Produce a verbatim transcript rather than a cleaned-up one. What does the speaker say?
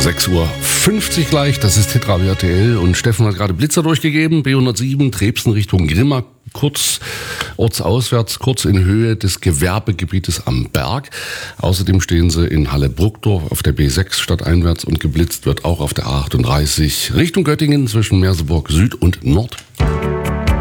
sechs Uhr fünfzig gleich, das ist Hitradio R T L und Steffen hat gerade Blitzer durchgegeben, B hundertsieben, Trebsen Richtung Grimma, kurz ortsauswärts, kurz in Höhe des Gewerbegebietes am Berg. Außerdem stehen sie in Halle Bruckdorf auf der B sechs stadteinwärts und geblitzt wird auch auf der A achtunddreißig Richtung Göttingen zwischen Merseburg Süd und Nord.